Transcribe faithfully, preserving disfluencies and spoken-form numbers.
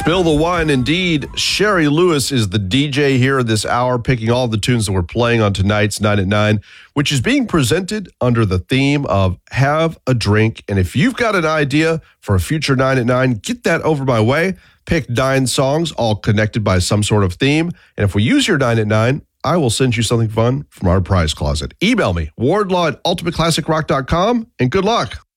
Spill the wine, indeed. Sherry Lewis is the D J here this hour, picking all the tunes that we're playing on tonight's nine at nine, which is being presented under the theme of Have a Drink. And if you've got an idea for a future nine at nine, get that over my way. Pick nine songs, all connected by some sort of theme. And if we use your nine at nine, I will send you something fun from our prize closet. Email me, wardlaw at ultimate classic rock dot com, and good luck.